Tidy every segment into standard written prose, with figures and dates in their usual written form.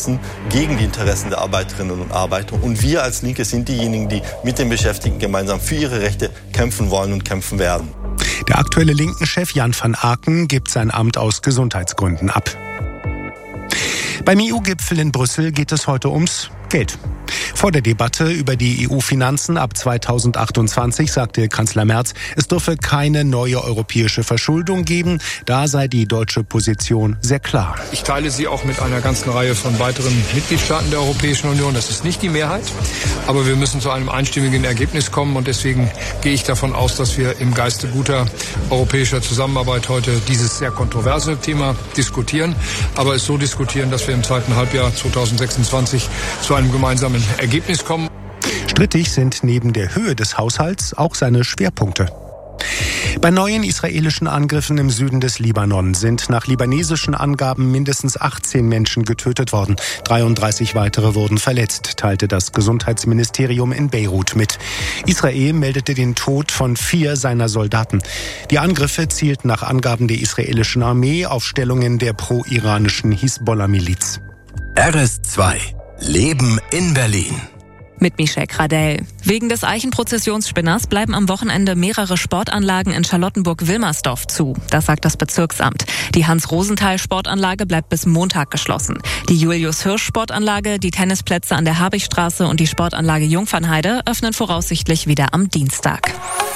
Interessen gegen die Interessen der Arbeiterinnen und Arbeiter. Und wir als Linke sind diejenigen, die mit den Beschäftigten gemeinsam für ihre Rechte kämpfen wollen und kämpfen werden. Der aktuelle Linken-Chef Jan van Aken gibt sein Amt aus Gesundheitsgründen ab. Beim EU-Gipfel in Brüssel geht es heute ums Geld. Vor der Debatte über die EU-Finanzen ab 2028 sagte Kanzler Merz, es dürfe keine neue europäische Verschuldung geben. Da sei die deutsche Position sehr klar. Ich teile sie auch mit einer ganzen Reihe von weiteren Mitgliedstaaten der Europäischen Union. Das ist nicht die Mehrheit, aber wir müssen zu einem einstimmigen Ergebnis kommen. Und deswegen gehe ich davon aus, dass wir im Geiste guter europäischer Zusammenarbeit heute dieses sehr kontroverse Thema diskutieren. Aber es so diskutieren, dass wir im zweiten Halbjahr 2026 zu einem gemeinsamen Ergebnis kommen. Strittig sind neben der Höhe des Haushalts auch seine Schwerpunkte. Bei neuen israelischen Angriffen im Süden des Libanon sind nach libanesischen Angaben mindestens 18 Menschen getötet worden. 33 weitere wurden verletzt, teilte das Gesundheitsministerium in Beirut mit. Israel meldete den Tod von 4 seiner Soldaten. Die Angriffe zielten nach Angaben der israelischen Armee auf Stellungen der pro-iranischen Hisbollah-Miliz. RS2 Leben in Berlin. Mit Michelle Gradell. Wegen des Eichenprozessionsspinners bleiben am Wochenende mehrere Sportanlagen in Charlottenburg-Wilmersdorf zu. Das sagt das Bezirksamt. Die Hans-Rosenthal-Sportanlage bleibt bis Montag geschlossen. Die Julius-Hirsch-Sportanlage, die Tennisplätze an der Habichstraße und die Sportanlage Jungfernheide öffnen voraussichtlich wieder am Dienstag.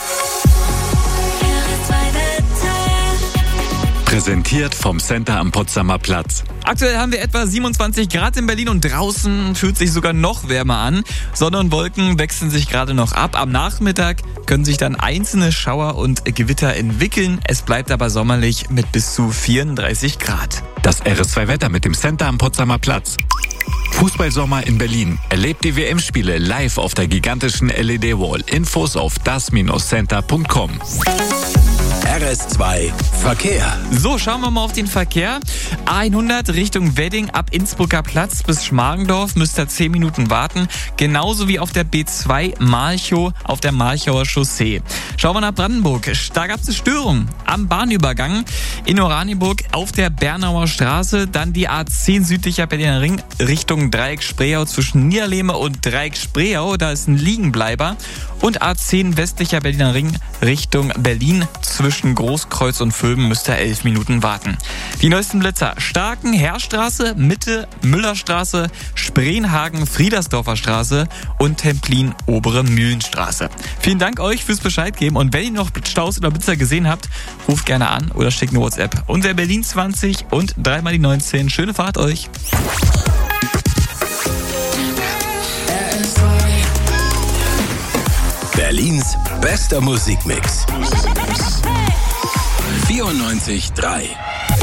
Präsentiert vom Center am Potsdamer Platz. Aktuell haben wir etwa 27 Grad in Berlin und draußen fühlt sich sogar noch wärmer an. Sonne und Wolken wechseln sich gerade noch ab. Am Nachmittag können sich dann einzelne Schauer und Gewitter entwickeln. Es bleibt aber sommerlich mit bis zu 34 Grad. Das RS2-Wetter mit dem Center am Potsdamer Platz. Fußballsommer in Berlin. Erlebt die WM-Spiele live auf der gigantischen LED-Wall. Infos auf das-center.com. RS2 Verkehr. So, schauen wir mal auf den Verkehr. A100 Richtung Wedding ab Innsbrucker Platz bis Schmargendorf müsst ihr 10 Minuten warten. Genauso wie auf der B2 Malchow auf der Malchower Chaussee. Schauen wir nach Brandenburg. Da gab es eine Störung am Bahnübergang in Oranienburg auf der Bernauer Straße. Dann die A10 südlicher Berliner Ring Richtung Dreieck Spreeau zwischen Niederlehme und Dreieck Spreeau. Da ist ein Liegenbleiber. Und A10 westlicher Berliner Ring Richtung Berlin zwischen Großkreuz und Vöben müsst ihr 11 Minuten warten. Die neuesten Blitzer: Starken, Heerstraße, Mitte, Müllerstraße, Spreenhagen, Friedersdorfer Straße und Templin, Obere Mühlenstraße. Vielen Dank euch fürs Bescheid geben und wenn ihr noch Staus oder Blitzer gesehen habt, ruft gerne an oder schickt eine WhatsApp. Unser Berlin 20 und 3 die 19. Schöne Fahrt euch. Berlins bester Musikmix. 94.3